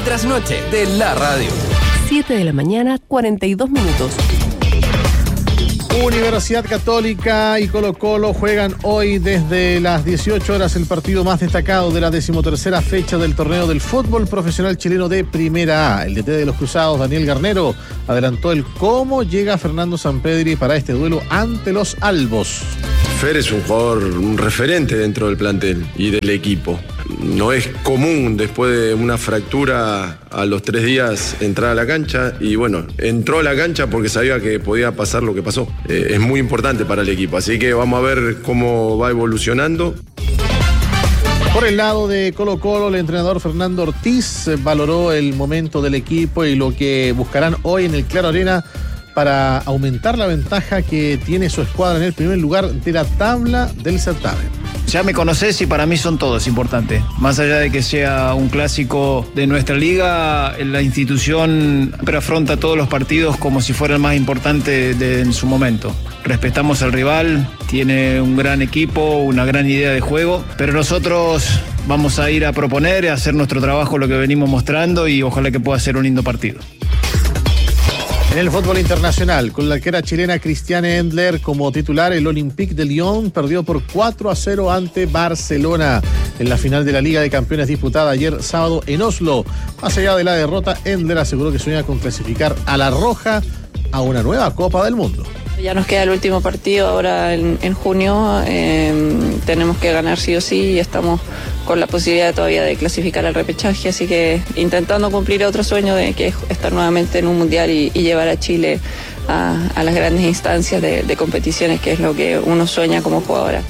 Trasnoche de la radio. 7 de la mañana, 42 minutos. Universidad Católica y Colo-Colo juegan hoy desde las 18 horas el partido más destacado de la 13ª fecha del torneo del fútbol profesional chileno de Primera A. El DT de los Cruzados, Daniel Garnero, adelantó el cómo llega Fernando Sampedri para este duelo ante los Albos. Fer es un jugador, un referente dentro del plantel y del equipo. No es común después de una fractura a los 3 días entrar a la cancha y bueno, entró a la cancha porque sabía que podía pasar lo que pasó. Es muy importante para el equipo, así que vamos a ver cómo va evolucionando. Por el lado de Colo-Colo, el entrenador Fernando Ortiz valoró el momento del equipo y lo que buscarán hoy en el Claro Arena para aumentar la ventaja que tiene su escuadra en el primer lugar de la tabla del certamen. Ya me conocés y para mí son todos importantes. Más allá de que sea un clásico de nuestra liga, la institución siempre afronta todos los partidos como si fuera el más importante en su momento. Respetamos al rival, tiene un gran equipo, una gran idea de juego, pero nosotros vamos a ir a proponer, a hacer nuestro trabajo, lo que venimos mostrando y ojalá que pueda ser un lindo partido. En el fútbol internacional, con la arquera chilena Christiane Endler como titular, el Olympique de Lyon perdió por 4-0 ante Barcelona en la final de la Liga de Campeones disputada ayer sábado en Oslo. Más allá de la derrota, Endler aseguró que sueña con clasificar a la Roja a una nueva Copa del Mundo. Ya nos queda el último partido ahora en junio, tenemos que ganar sí o sí y estamos con la posibilidad todavía de clasificar al repechaje, así que intentando cumplir otro sueño de que es estar nuevamente en un mundial y llevar a Chile a las grandes instancias de competiciones, que es lo que uno sueña como jugadora.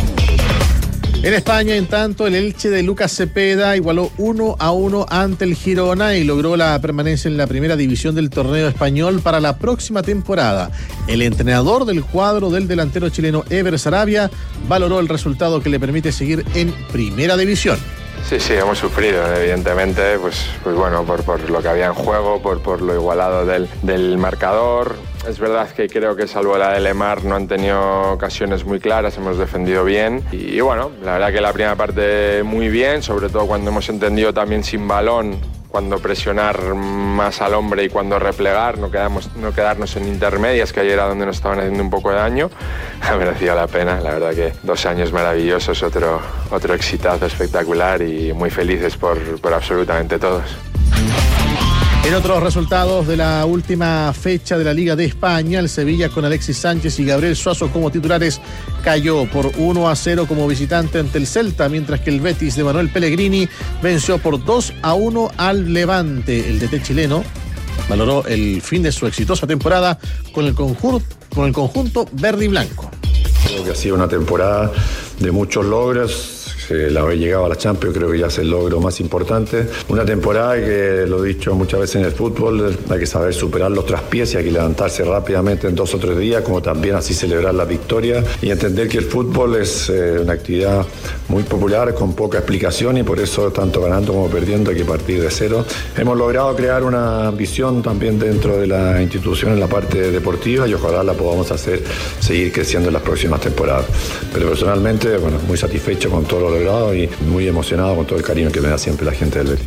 En España, en tanto, el Elche de Lucas Cepeda igualó 1-1 ante el Girona y logró la permanencia en la primera división del torneo español para la próxima temporada. El entrenador del cuadro del delantero chileno Ever Sarabia valoró el resultado que le permite seguir en primera división. Sí, hemos sufrido, evidentemente, pues bueno, por lo que había en juego, por lo igualado del marcador. Es verdad que creo que salvo la de Lemar no han tenido ocasiones muy claras, hemos defendido bien y bueno, la verdad que la primera parte muy bien, sobre todo cuando hemos entendido también sin balón, cuando presionar más al hombre y cuando replegar, no quedarnos en intermedias, que ayer era donde nos estaban haciendo un poco de daño. Ha merecido la pena, la verdad que 2 años maravillosos, otro exitazo espectacular y muy felices por absolutamente todos. En otros resultados de la última fecha de la Liga de España, el Sevilla con Alexis Sánchez y Gabriel Suazo como titulares cayó por 1-0 como visitante ante el Celta, mientras que el Betis de Manuel Pellegrini venció por 2-1 al Levante. El DT chileno valoró el fin de su exitosa temporada con el conjunto verde y blanco. Creo que ha sido una temporada de muchos logros. El haber llegado a la Champions creo que ya es el logro más importante. Una temporada que, lo he dicho muchas veces en el fútbol, hay que saber superar los traspiés y hay que levantarse rápidamente en 2 o 3 días, como también así celebrar la victoria y entender que el fútbol es una actividad muy popular, con poca explicación y por eso tanto ganando como perdiendo hay que partir de cero. Hemos logrado crear una visión también dentro de la institución en la parte deportiva y ojalá la podamos hacer seguir creciendo en las próximas temporadas. Pero personalmente, bueno, muy satisfecho con todo lo logrado y muy emocionado con todo el cariño que me da siempre la gente del Betis.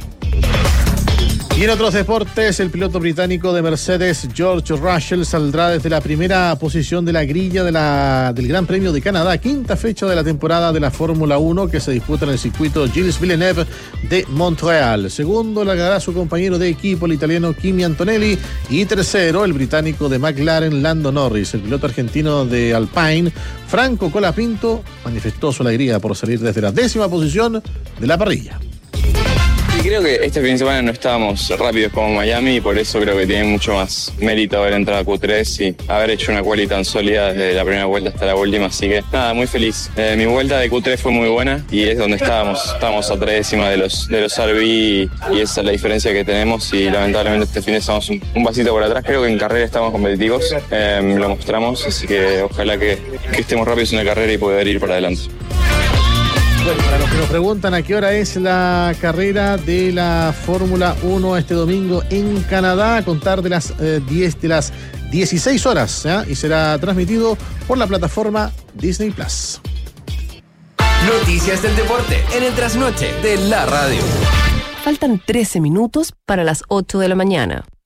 Y en otros deportes, el piloto británico de Mercedes, George Russell, saldrá desde la primera posición de la grilla del Gran Premio de Canadá, 5ª fecha de la temporada de la Fórmula 1 que se disputa en el circuito Gilles Villeneuve de Montreal. Segundo largará su compañero de equipo, el italiano Kimi Antonelli, y tercero, el británico de McLaren, Lando Norris. El piloto argentino de Alpine, Franco Colapinto, manifestó su alegría por salir desde la 10ª posición de la parrilla. Y creo que este fin de semana no estábamos rápidos como Miami y por eso creo que tiene mucho más mérito haber entrado a Q3 y haber hecho una quali tan sólida desde la primera vuelta hasta la última, así que nada, muy feliz. Mi vuelta de Q3 fue muy buena y es donde estábamos a 3 décimas de los RB y esa es la diferencia que tenemos y lamentablemente este fin de semana estamos un pasito por atrás. Creo que en carrera estamos competitivos, lo mostramos, así que ojalá que estemos rápidos en la carrera y poder ir para adelante. Bueno, para los que nos preguntan a qué hora es la carrera de la Fórmula 1 este domingo en Canadá, a contar de las 16 horas, ¿eh? Y será transmitido por la plataforma Disney Plus. Noticias del deporte en el trasnoche de la radio. Faltan 13 minutos para las 8 de la mañana.